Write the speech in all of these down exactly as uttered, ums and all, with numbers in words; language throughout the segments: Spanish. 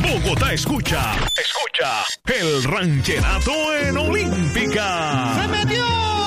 Bogotá escucha, escucha el ranchenato en Olímpica. ¡Se metió!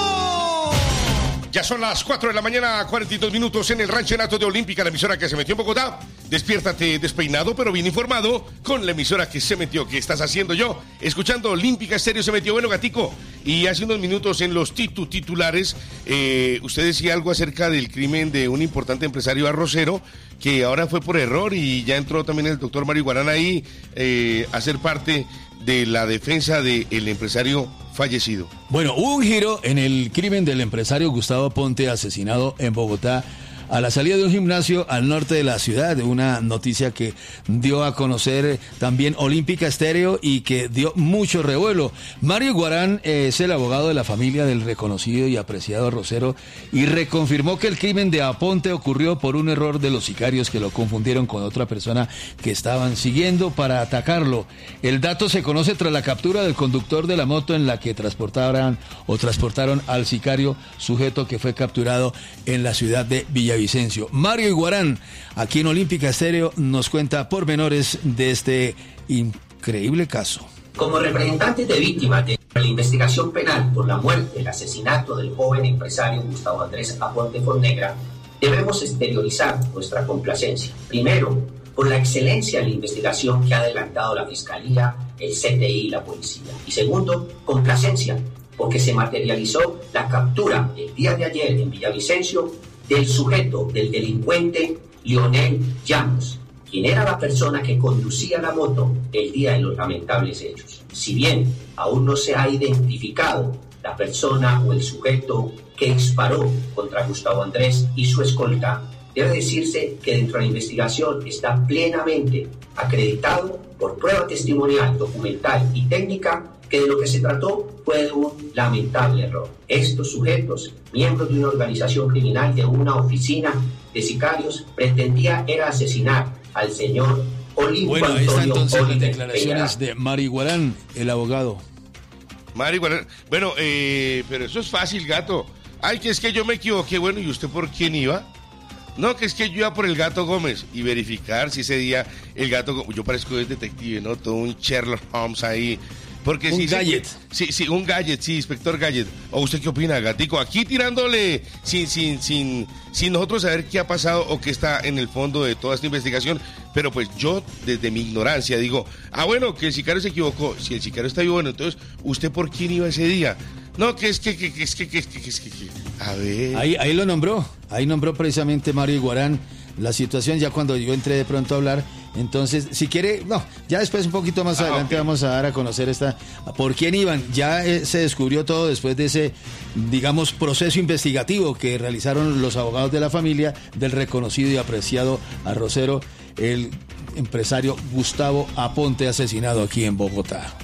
Ya son las cuatro de la mañana, cuarenta y dos minutos en el ranchenato de Olímpica, la emisora que se metió en Bogotá. Despiértate despeinado pero bien informado con la emisora que se metió. ¿Qué estás haciendo yo? Escuchando Olímpica Estéreo se metió. Bueno, Gatico, y hace unos minutos en los titu titulares, eh, usted decía algo acerca del crimen de un importante empresario arrocero que ahora fue por error y ya entró también el doctor Mario Guarán ahí eh, a ser parte de la defensa del empresario fallecido. Bueno, hubo un giro en el crimen del empresario Gustavo Aponte, asesinado en Bogotá a la salida de un gimnasio al norte de la ciudad. Una noticia que dio a conocer también Olímpica Estéreo y que dio mucho revuelo. Mario Guarán eh, es el abogado de la familia del reconocido y apreciado arrocero y reconfirmó que el crimen de Aponte ocurrió por un error de los sicarios que lo confundieron con otra persona que estaban siguiendo para atacarlo. El dato se conoce tras la captura del conductor de la moto en la que transportaban o transportaron al sicario, sujeto que fue capturado en la ciudad de Villavicencio. Mario Iguarán, aquí en Olímpica Estéreo, nos cuenta pormenores de este increíble caso. Como representantes de víctimas de la investigación penal por la muerte, el asesinato del joven empresario Gustavo Andrés Aponte Fonnegra, debemos exteriorizar nuestra complacencia. Primero, por la excelencia de la investigación que ha adelantado la Fiscalía, el C T I y la Policía. Y segundo, complacencia, porque se materializó la captura el día de ayer en Villavicencio del sujeto, del delincuente Lionel Llanos, quien era la persona que conducía la moto el día de los lamentables hechos. Si bien aún no se ha identificado la persona o el sujeto que disparó contra Gustavo Andrés y su escolta, debe decirse que dentro de la investigación está plenamente acreditado por prueba testimonial, documental y técnica que de lo que se trató fue de un lamentable error. Estos sujetos, miembros de una organización criminal de una oficina de sicarios, pretendía era asesinar al señor Olimpo Bueno, ahí está Antonio entonces las Oliver declaraciones Peña. de Mario Iguarán, el abogado. Mario Guarán, bueno, eh, pero eso es fácil, gato. Ay, que es que yo me equivoqué. Bueno, ¿y usted por quién iba? No, que es que yo iba por el Gato Gómez y verificar si ese día el Gato Gómez, yo parezco el detective, ¿no? Todo un Sherlock Holmes ahí. Porque un si gadget. Sí, sí, un gadget, sí, inspector gadget. ¿O usted qué opina, Gatico? Aquí tirándole sin, sin, sin, sin nosotros saber qué ha pasado o qué está en el fondo de toda esta investigación. Pero pues yo, desde mi ignorancia, digo, ah, bueno, que el sicario se equivocó. Si el sicario está vivo, bueno, entonces, ¿usted por quién iba ese día? No, que es que, que, que es que, que es que, que es que, que. A ver. Ahí, ahí lo nombró, ahí nombró precisamente Mario Iguarán la situación ya cuando yo entré de pronto a hablar. Entonces, si quiere, no, ya después un poquito más ah, adelante okay. Vamos a dar a conocer esta, por quién iban. Ya eh, se descubrió todo después de ese, digamos, proceso investigativo que realizaron los abogados de la familia del reconocido y apreciado arrocero, el empresario Gustavo Aponte, asesinado aquí en Bogotá.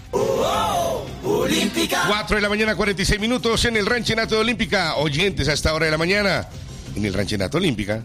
Olímpica. cuatro de la mañana, cuarenta y seis minutos en el ranchenato de Olímpica. Oyentes a esta hora de la mañana en el ranchenato Olímpica.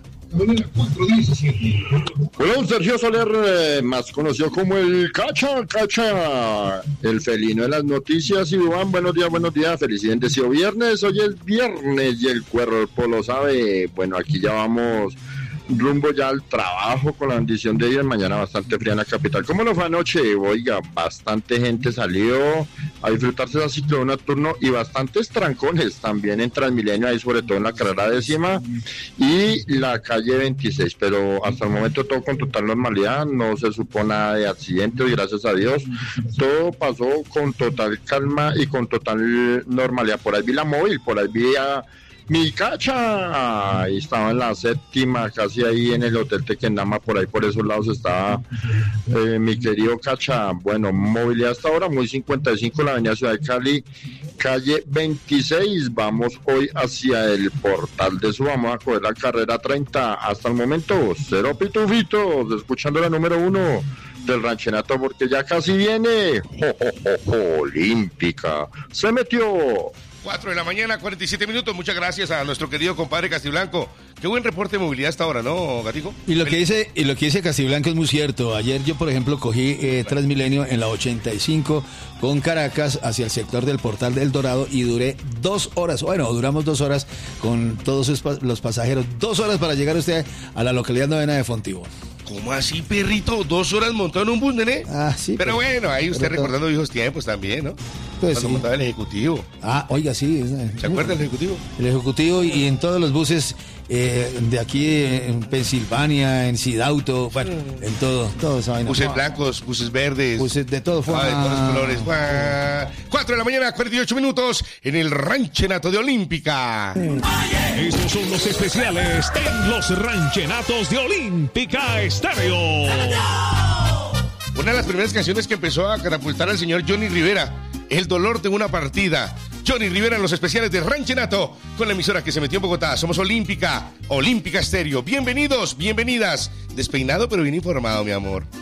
Bueno, Sergio Soler, eh, más conocido como el Cacha, Cacha, el felino de las noticias. Y Iván, buenos días, buenos días, feliz bendecido viernes. Hoy es viernes y el cuerpo lo sabe. Bueno, aquí ya vamos rumbo ya al trabajo con la bendición de Dios. Mañana bastante fría en la capital. ¿Cómo lo fue anoche? Oiga, bastante gente salió a disfrutarse de ciclón nocturno y bastantes trancones también en Transmilenio, ahí sobre todo en la carrera décima y la calle veintiséis, pero hasta el momento todo con total normalidad, no se supo nada de accidentes y gracias a Dios todo pasó con total calma y con total normalidad. Por ahí vi la móvil, por ahí vi a mi Cacha, ahí estaba en la séptima, casi ahí en el Hotel Tequendama, por ahí por esos lados estaba eh, mi querido Cacha. Bueno, movilidad hasta ahora, muy cincuenta y cinco, la avenida Ciudad de Cali, calle veintiséis, vamos hoy hacia el Portal de Su, vamos a coger la carrera treinta, hasta el momento, cero pitufitos, escuchando la número uno del ranchenato, porque ya casi viene, jo, jo, jo, jo, Olímpica, se metió. cuatro de la mañana, cuarenta y siete minutos. Muchas gracias a nuestro querido compadre Castiblanco. Qué buen reporte de movilidad hasta ahora, ¿no, Gatico? Y lo que dice, y lo que dice Castiblanco es muy cierto. Ayer yo, por ejemplo, cogí eh, Transmilenio en la ochenta y cinco con Caracas hacia el sector del Portal del Dorado y duré dos horas. Bueno, duramos dos horas con todos los pasajeros. Dos horas para llegar usted a la localidad novena de Fontibón. ¿Cómo así, perrito? ¿Dos horas montado en un bus, nene? Ah, sí. Pero, pero bueno, ahí usted recordando viejos tiempos también, ¿no? Pues Cuando sí. montaba el Ejecutivo. Ah, oiga, sí. Es, ¿Se acuerda del Ejecutivo? El Ejecutivo y en todos los buses eh, de aquí en Pensilvania, en Sidauto, bueno, en todo, todo esa vaina. Buses Fua. blancos, buses verdes. Buses de todo. Fua. Ah, de todos los colores. Fua. Cuatro de la mañana, cuarenta y ocho minutos, en el ranchenato de Olímpica. Estos son los especiales en los ranchenatos de Olímpica Estéreo. Una de las primeras canciones que empezó a catapultar al señor Johnny Rivera, El dolor de una partida. Johnny Rivera en los especiales de Ranchenato, con la emisora que se metió en Bogotá. Somos Olímpica, Olímpica Estéreo. Bienvenidos, bienvenidas. Despeinado pero bien informado, mi amor.